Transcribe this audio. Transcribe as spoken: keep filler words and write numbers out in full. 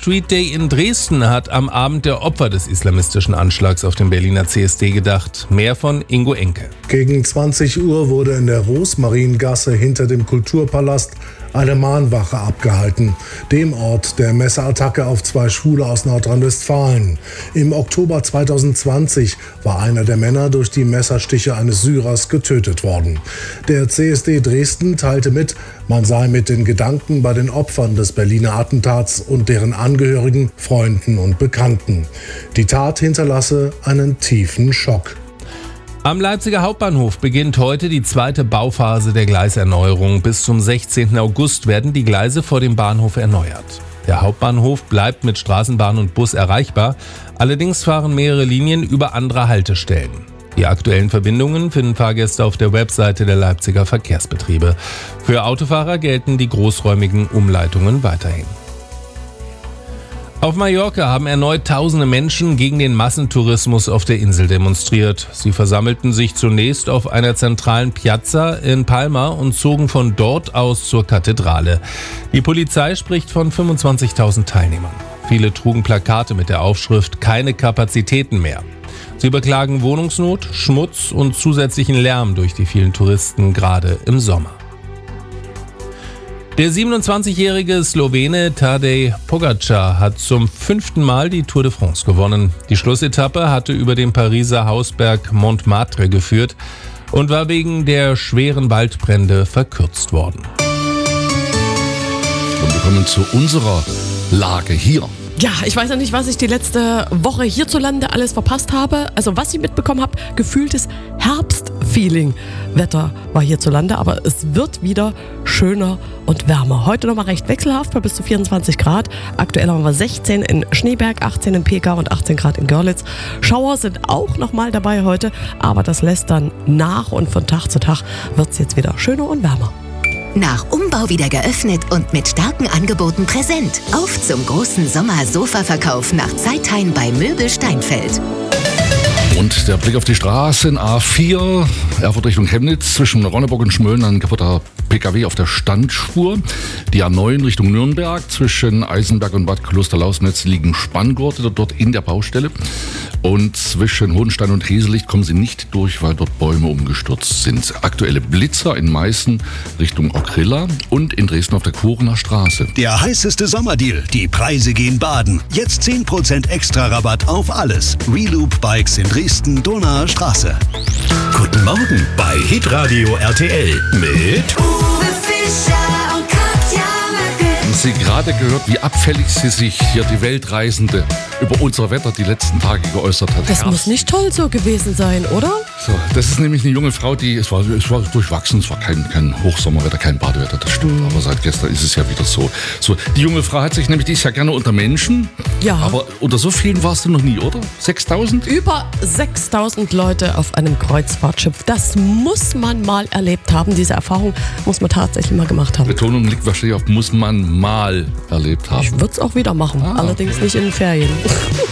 Street Day in Dresden hat am Abend der Opfer des islamistischen Anschlags auf dem Berliner C S D gedacht. Mehr von Ingo Enke. Gegen zwanzig Uhr wurde in der Rosmaringasse hinter dem Kulturpalast eine Mahnwache abgehalten, dem Ort der Messerattacke auf zwei Schwule aus Nordrhein-Westfalen. Im Oktober zweitausendzwanzig war einer der Männer durch die Messerstiche eines Syrers getötet worden. Der C S D Dresden teilte mit, man sei mit den Gedanken bei den Opfern des Berliner Attentats und deren Angehörigen, Freunden und Bekannten. Die Tat hinterlasse einen tiefen Schock. Am Leipziger Hauptbahnhof beginnt heute die zweite Bauphase der Gleiserneuerung. Bis zum sechzehnten August werden die Gleise vor dem Bahnhof erneuert. Der Hauptbahnhof bleibt mit Straßenbahn und Bus erreichbar. Allerdings fahren mehrere Linien über andere Haltestellen. Die aktuellen Verbindungen finden Fahrgäste auf der Webseite der Leipziger Verkehrsbetriebe. Für Autofahrer gelten die großräumigen Umleitungen weiterhin. Auf Mallorca haben erneut tausende Menschen gegen den Massentourismus auf der Insel demonstriert. Sie versammelten sich zunächst auf einer zentralen Piazza in Palma und zogen von dort aus zur Kathedrale. Die Polizei spricht von fünfundzwanzigtausend Teilnehmern. Viele trugen Plakate mit der Aufschrift „Keine Kapazitäten mehr". Sie beklagen Wohnungsnot, Schmutz und zusätzlichen Lärm durch die vielen Touristen, gerade im Sommer. Der siebenundzwanzigjährige Slowene Tadej Pogačar hat zum fünften Mal die Tour de France gewonnen. Die Schlussetappe hatte über den Pariser Hausberg Montmartre geführt und war wegen der schweren Waldbrände verkürzt worden. Und wir kommen zu unserer Lage hier. Ja, ich weiß ja nicht, was ich die letzte Woche hierzulande alles verpasst habe. Also was ich mitbekommen habe, gefühltes Herbstfeeling. Wetter war hierzulande, aber es wird wieder schöner und wärmer. Heute nochmal recht wechselhaft bei bis zu vierundzwanzig Grad. Aktuell haben wir sechzehn in Schneeberg, achtzehn in Pekau und achtzehn Grad in Görlitz. Schauer sind auch nochmal dabei heute, aber das lässt dann nach und von Tag zu Tag wird es jetzt wieder schöner und wärmer. Nach Umbau wieder geöffnet und mit starken Angeboten präsent. Auf zum großen Sommer-Sofa-Verkauf nach Zeitheim bei Möbel Steinfeld. Und der Blick auf die Straßen A vier, Erfurt Richtung Chemnitz, zwischen Ronneburg und Schmölln, ein kaputter P K W auf der Standspur. Die A neun Richtung Nürnberg, zwischen Eisenberg und Bad Klosterlausnitz liegen Spanngurte dort in der Baustelle. Und zwischen Hohenstein und Heselicht kommen sie nicht durch, weil dort Bäume umgestürzt sind. Aktuelle Blitzer in Meißen Richtung Okrilla und in Dresden auf der Kurener Straße. Der heißeste Sommerdeal. Die Preise gehen baden. Jetzt zehn Prozent extra Rabatt auf alles. Reloop Bikes in Dresden, Donauer Straße. Guten Morgen bei Hitradio R T L mit Uwe Fischer und Katja Möcke. Haben Sie gerade gehört, wie abfällig sie sich hier die Weltreisende über unser Wetter die letzten Tage geäußert hat? Das Herbst. muss nicht toll so gewesen sein, oder? So, das ist nämlich eine junge Frau, die, es war, es war durchwachsen, es war kein, kein Hochsommerwetter, kein Badewetter, das stimmt, aber seit gestern ist es ja wieder so. So, die junge Frau hat sich nämlich, die ist ja gerne unter Menschen, Ja. aber unter so vielen warst du noch nie, oder? sechstausend? Über sechstausend Leute auf einem Kreuzfahrtschiff. Das muss man mal erlebt haben. Diese Erfahrung muss man tatsächlich mal gemacht haben. Betonung liegt wahrscheinlich auf, muss man mal erlebt haben. Ich würde es auch wieder machen. Ah, Allerdings nicht in den Ferien.